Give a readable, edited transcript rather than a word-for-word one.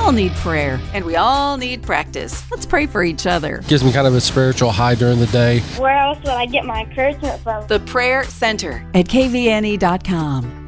all need prayer, and we all need practice. Let's pray for each other. Gives me kind of a spiritual high during the day. Where else would I get my encouragement from? The Prayer Center at kvne.com.